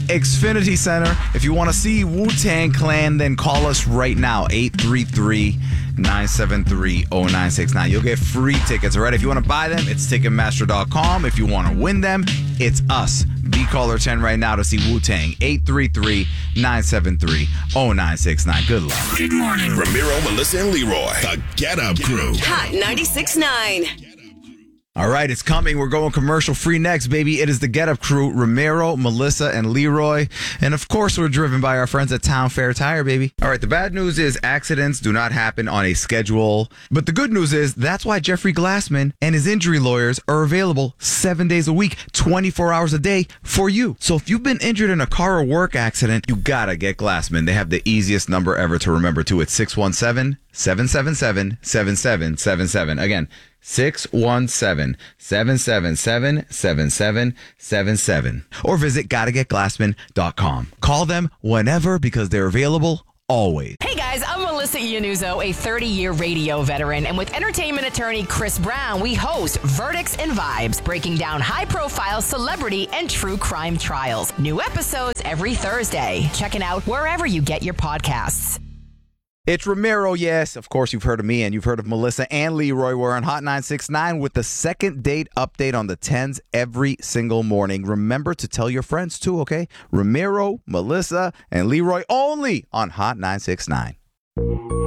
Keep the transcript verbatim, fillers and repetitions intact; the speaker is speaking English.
Xfinity Center. If you want to see Wu-Tang Clan, then call us right now, eight three three, nine seven three, zero nine six nine. You'll get free tickets, all right? If you want to buy them, it's Ticketmaster dot com. If you want to win them, it's us. Be caller ten right now to see Wu-Tang, eight three three, nine seven three, zero nine six nine. Good luck. Good morning. Ramiro, Melissa, and Leroy. The Get Up Crew. Hot ninety-six point nine. All right, it's coming. We're going commercial free next, baby. It is the Get Up Crew, Ramiro, Melissa, and Leroy. And of course, we're driven by our friends at Town Fair Tire, baby. All right, the bad news is accidents do not happen on a schedule. But the good news is that's why Jeffrey Glassman and his injury lawyers are available seven days a week, twenty-four hours a day for you. So if you've been injured in a car or work accident, you gotta get Glassman. They have the easiest number ever to remember, too. It's six one seven, seven seven seven, seven seven seven seven. Again, six one seven, seven seven seven, seven seven seven seven. Or visit gotta get glassman dot com. Call them whenever because they're available always. Hey guys, I'm Melissa Iannuzzo, a thirty-year radio veteran, and with entertainment attorney Chris Brown, we host Verdicts and Vibes, breaking down high-profile celebrity and true crime trials. New episodes every Thursday. Check it out wherever you get your podcasts. It's Ramiro, yes. Of course, you've heard of me and you've heard of Melissa and Leroy. We're on Hot nine six nine with the second date update on the tens every single morning. Remember to tell your friends too, okay? Ramiro, Melissa, and Leroy only on Hot nine six nine.